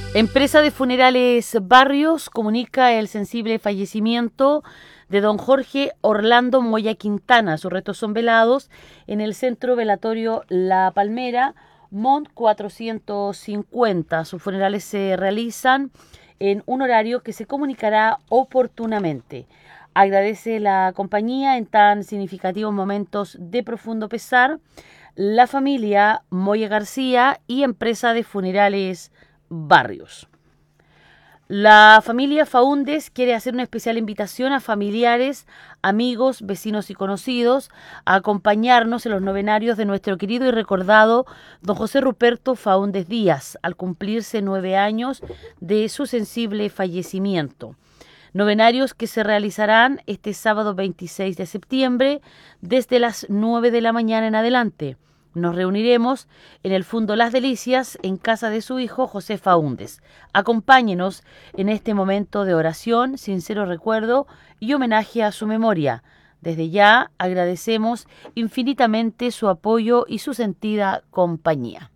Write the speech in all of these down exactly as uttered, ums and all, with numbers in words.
Empresa de Funerales Barrios comunica el sensible fallecimiento de don Jorge Orlando Moya Quintana. Sus restos son velados en el Centro Velatorio La Palmera, Mont cuatrocientos cincuenta. Sus funerales se realizan en un horario que se comunicará oportunamente. Agradece la compañía en tan significativos momentos de profundo pesar la familia Moya García y Empresa de Funerales Barrios. La familia Faúndez quiere hacer una especial invitación a familiares, amigos, vecinos y conocidos a acompañarnos en los novenarios de nuestro querido y recordado don José Ruperto Faúndez Díaz, al cumplirse nueve años de su sensible fallecimiento. Novenarios que se realizarán este sábado veintiséis de septiembre desde las nueve de la mañana en adelante. Nos reuniremos en el Fundo Las Delicias, en casa de su hijo José Faúndez. Acompáñenos en este momento de oración, sincero recuerdo y homenaje a su memoria. Desde ya agradecemos infinitamente su apoyo y su sentida compañía.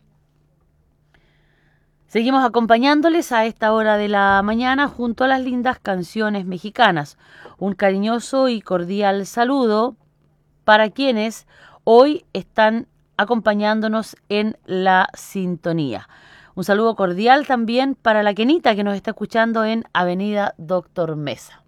Seguimos acompañándoles a esta hora de la mañana junto a las lindas canciones mexicanas. Un cariñoso y cordial saludo para quienes hoy están acompañándonos en la sintonía. Un saludo cordial también para la Kenita que nos está escuchando en Avenida Doctor Mesa.